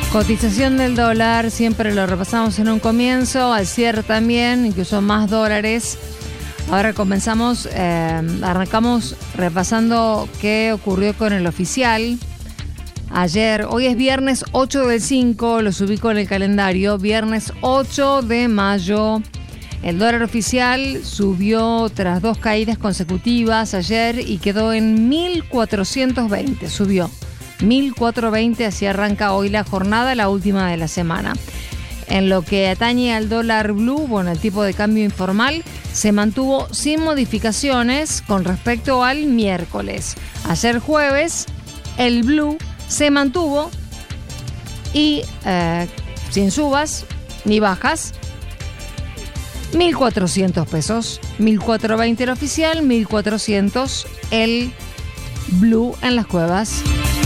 Cotización del dólar, siempre lo repasamos en un comienzo, al cierre también, incluso más dólares. Ahora arrancamos repasando qué ocurrió con el oficial. Ayer, hoy es viernes 8 del 5, los ubico en el calendario, viernes 8 de mayo. El dólar oficial subió tras 2 caídas consecutivas ayer y quedó en 1.420, subió. 1.420, así arranca hoy la jornada, la última de la semana. En lo que atañe al dólar blue, el tipo de cambio informal se mantuvo sin modificaciones con respecto al miércoles. Ayer jueves, el blue se mantuvo y sin subas ni bajas. 1.400 pesos, 1.420 el oficial, 1.400 el blue en las cuevas.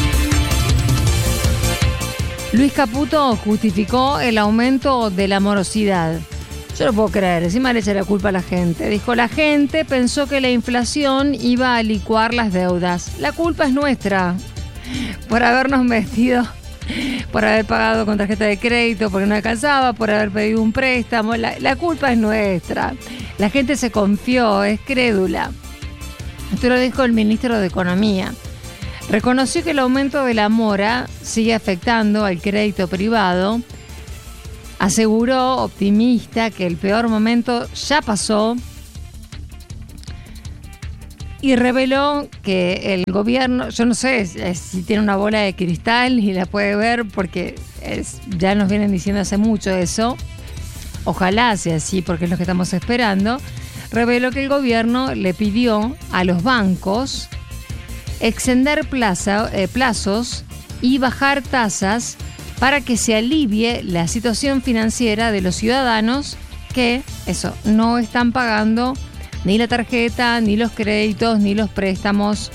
Luis Caputo justificó el aumento de la morosidad. Yo no puedo creer, encima le echa la culpa a la gente. Dijo, la gente pensó que la inflación iba a licuar las deudas. La culpa es nuestra por habernos metido, por haber pagado con tarjeta de crédito porque no alcanzaba, por haber pedido un préstamo. La culpa es nuestra. La gente se confió, es crédula. Esto lo dijo el ministro de Economía. Reconoció que el aumento de la mora sigue afectando al crédito privado. Aseguró, optimista, que el peor momento ya pasó. Y reveló que el gobierno, yo no sé si tiene una bola de cristal y la puede ver porque ya nos vienen diciendo hace mucho eso. Ojalá sea así porque es lo que estamos esperando. Reveló que el gobierno le pidió a los bancos extender plazos y bajar tasas para que se alivie la situación financiera de los ciudadanos que, no están pagando ni la tarjeta, ni los créditos, ni los préstamos.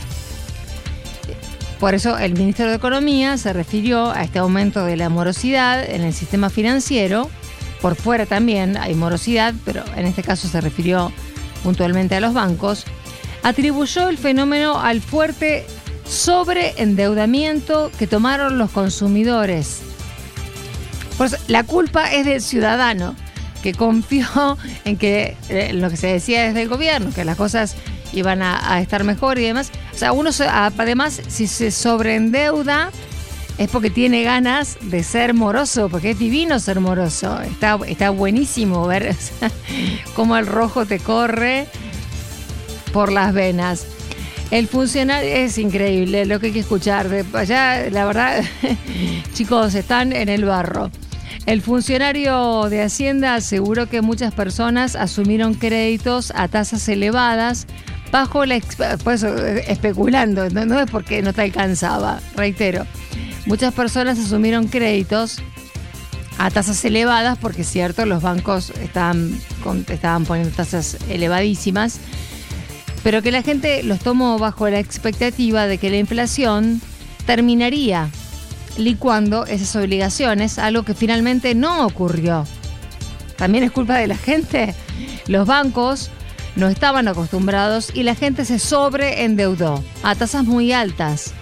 Por eso el ministro de Economía se refirió a este aumento de la morosidad en el sistema financiero. Por fuera también hay morosidad, pero en este caso se refirió puntualmente a los bancos. Atribuyó el fenómeno al fuerte sobreendeudamiento que tomaron los consumidores. Por eso, la culpa es del ciudadano, que confió en que lo que se decía desde el gobierno, que las cosas iban a estar mejor y demás. O sea, además, si se sobreendeuda, es porque tiene ganas de ser moroso, porque es divino ser moroso. Está buenísimo ver cómo el rojo te corre por las venas. El funcionario, es increíble lo que hay que escuchar. De allá, la verdad, chicos, están en el barro. El funcionario de Hacienda aseguró que muchas personas asumieron créditos a tasas elevadas bajo pues, especulando, no es porque no te alcanzaba, reitero. Muchas personas asumieron créditos a tasas elevadas porque es cierto, los bancos estaban poniendo tasas elevadísimas, pero que la gente los tomó bajo la expectativa de que la inflación terminaría licuando esas obligaciones, algo que finalmente no ocurrió. También es culpa de la gente. Los bancos no estaban acostumbrados y la gente se sobreendeudó a tasas muy altas.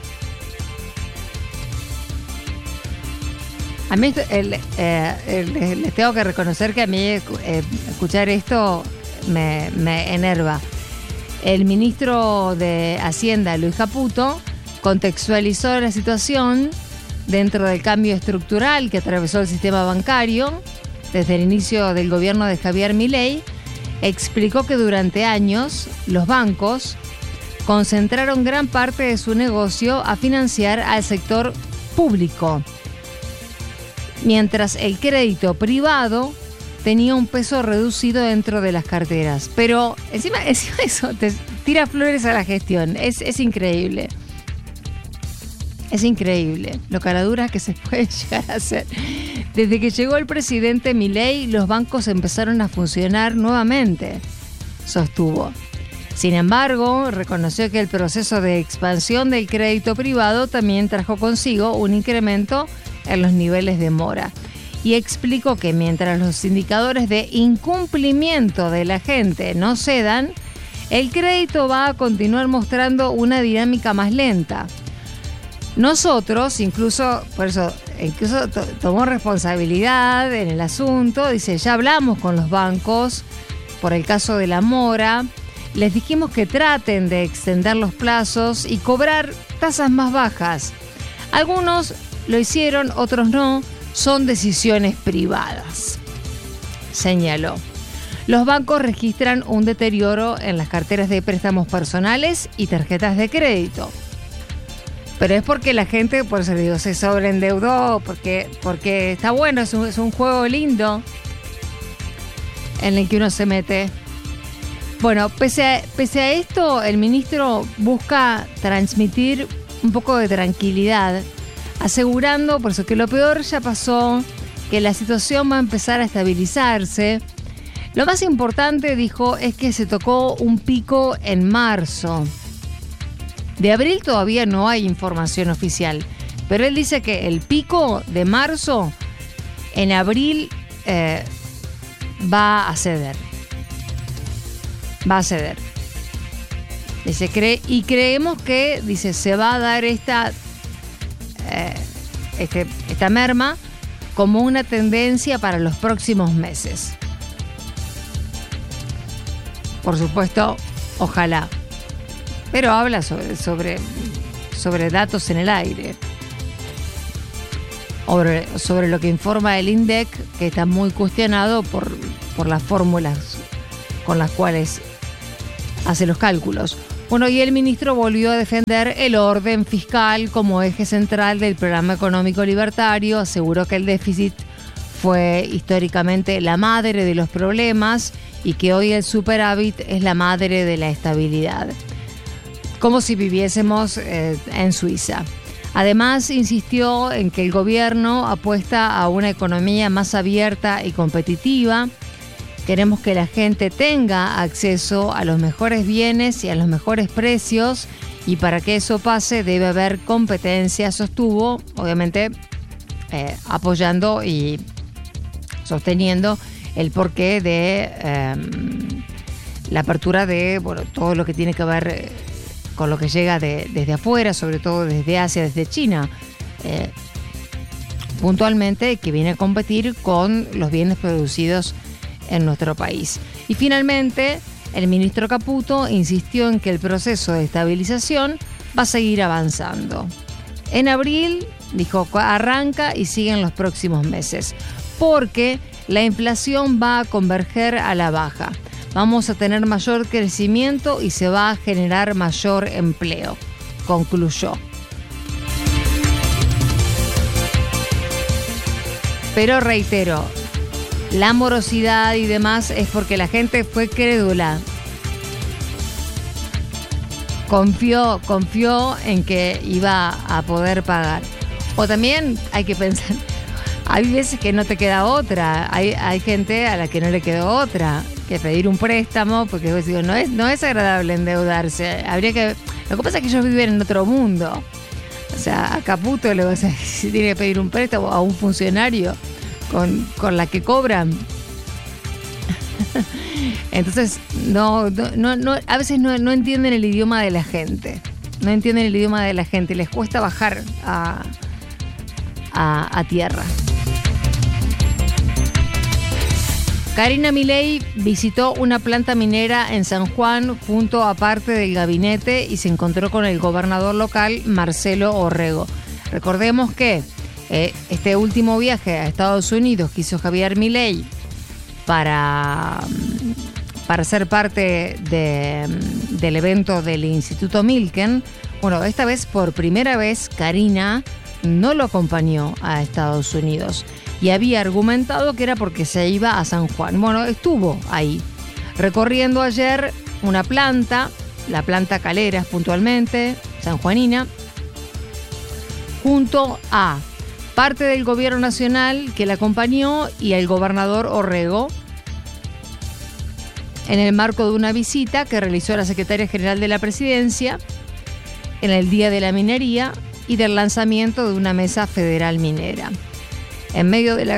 A mí les tengo que reconocer que a mí escuchar esto me enerva. El ministro de Hacienda, Luis Caputo, contextualizó la situación dentro del cambio estructural que atravesó el sistema bancario desde el inicio del gobierno de Javier Milei. Explicó que durante años los bancos concentraron gran parte de su negocio a financiar al sector público, mientras el crédito privado tenía un peso reducido dentro de las carteras. Pero encima de eso te tira flores a la gestión. Es increíble. Es increíble lo caradura que se puede llegar a hacer. Desde que llegó el presidente Milei, los bancos empezaron a funcionar nuevamente, sostuvo. Sin embargo, reconoció que el proceso de expansión del crédito privado también trajo consigo un incremento en los niveles de mora. Y explicó que mientras los indicadores de incumplimiento de la gente no cedan, el crédito va a continuar mostrando una dinámica más lenta. Nosotros, incluso tomó responsabilidad en el asunto, dice, ya hablamos con los bancos por el caso de la mora, les dijimos que traten de extender los plazos y cobrar tasas más bajas. Algunos lo hicieron, otros no, son decisiones privadas, señaló. Los bancos registran un deterioro en las carteras de préstamos personales y tarjetas de crédito. Pero es porque la gente, por eso le digo, se sobreendeudó, porque está bueno, es un juego lindo en el que uno se mete. Bueno, pese a esto, el ministro busca transmitir un poco de tranquilidad, asegurando por eso que lo peor ya pasó, que la situación va a empezar a estabilizarse. Lo más importante, dijo, es que se tocó un pico en marzo. De abril todavía no hay información oficial, pero él dice que el pico de marzo en abril va a ceder. Va a ceder. Dice, creemos que, dice, se va a dar esta merma como una tendencia para los próximos meses. Por supuesto, ojalá. Pero habla sobre datos en el aire. Sobre lo que informa el INDEC, que está muy cuestionado por las fórmulas con las cuales hace los cálculos. Bueno, y el ministro volvió a defender el orden fiscal como eje central del programa económico libertario. Aseguró que el déficit fue históricamente la madre de los problemas y que hoy el superávit es la madre de la estabilidad. Como si viviésemos en Suiza. Además, insistió en que el gobierno apuesta a una economía más abierta y competitiva. Queremos que la gente tenga acceso a los mejores bienes y a los mejores precios, y para que eso pase debe haber competencia, sostuvo, obviamente apoyando y sosteniendo el porqué de la apertura de todo lo que tiene que ver con lo que llega desde afuera, sobre todo desde Asia, desde China, puntualmente, que viene a competir con los bienes producidos en nuestro país. Y finalmente, el ministro Caputo insistió en que el proceso de estabilización va a seguir avanzando. En abril, dijo, arranca y sigue en los próximos meses, porque la inflación va a converger a la baja. Vamos a tener mayor crecimiento y se va a generar mayor empleo, concluyó. Pero reitero, la morosidad y demás es porque la gente fue crédula. Confió en que iba a poder pagar. O también hay que pensar, hay veces que no te queda otra. Hay gente a la que no le quedó otra que pedir un préstamo, porque digo, no es agradable endeudarse. Lo que pasa es que ellos viven en otro mundo. O sea, a Caputo le vas a decir si tiene que pedir un préstamo a un funcionario con la que cobran. Entonces, no, a veces no entienden el idioma de la gente. No entienden el idioma de la gente. Les cuesta bajar a tierra. Karina Milei visitó una planta minera en San Juan junto a parte del gabinete y se encontró con el gobernador local, Marcelo Orrego. Recordemos que este último viaje a Estados Unidos que hizo Javier Milei para ser parte del evento del Instituto Milken. Bueno, esta vez, por primera vez, Karina no lo acompañó a Estados Unidos y había argumentado que era porque se iba a San Juan. Bueno, estuvo ahí, recorriendo ayer una planta, la planta Caleras puntualmente, sanjuanina, junto a parte del gobierno nacional que la acompañó y el gobernador Orrego, en el marco de una visita que realizó la secretaria general de la Presidencia en el Día de la Minería y del lanzamiento de una mesa federal minera. En medio de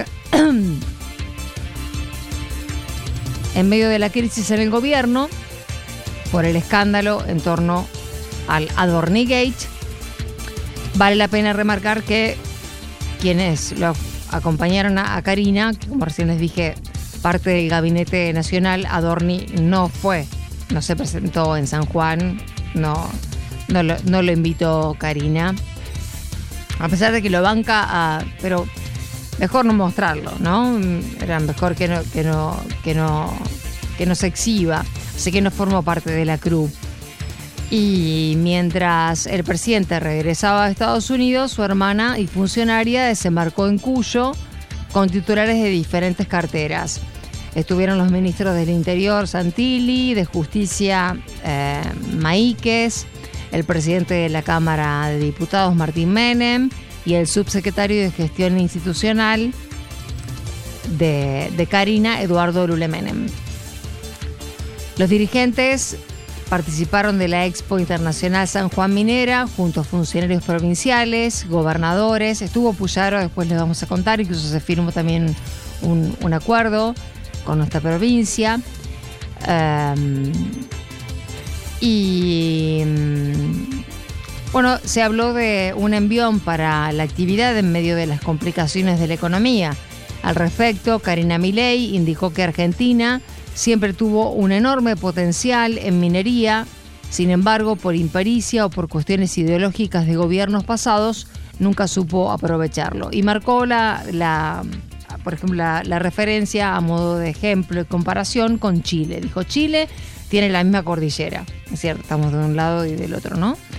la crisis en el gobierno, por el escándalo en torno al Adornigate, Vale la pena remarcar que quienes lo acompañaron a Carina, que como recién les dije, parte del gabinete nacional, Adorni no se presentó en San Juan, no lo invitó Carina, a pesar de que lo banca, pero mejor no mostrarlo, ¿no? Era mejor que no se exhiba, así que no formó parte de la CRU. Y mientras el presidente regresaba a Estados Unidos, su hermana y funcionaria desembarcó en Cuyo con titulares de diferentes carteras. Estuvieron los ministros del Interior, Santilli, de Justicia, Maíquez, el presidente de la Cámara de Diputados, Martín Menem, y el subsecretario de Gestión Institucional de Carina, Eduardo Lule Menem. Los dirigentes participaron de la Expo Internacional San Juan Minera junto a funcionarios provinciales, gobernadores. Estuvo Puyaro, después les vamos a contar, incluso se firmó también un acuerdo con nuestra provincia. Bueno, se habló de un envión para la actividad en medio de las complicaciones de la economía. Al respecto, Karina Milei indicó que Argentina siempre tuvo un enorme potencial en minería, sin embargo, por impericia o por cuestiones ideológicas de gobiernos pasados, nunca supo aprovecharlo. Y marcó por ejemplo, la referencia a modo de ejemplo y comparación con Chile. Dijo, Chile tiene la misma cordillera, es cierto, estamos de un lado y del otro, ¿no?